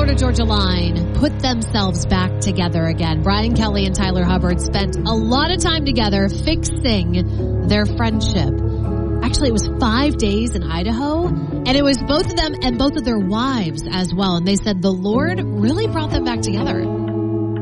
Florida-Georgia line put themselves back together again. Brian Kelly and Tyler Hubbard spent a lot of time together fixing their friendship. Actually, it was 5 days in Idaho, and it was both of them and both of their wives as well. And they said the Lord really brought them back together.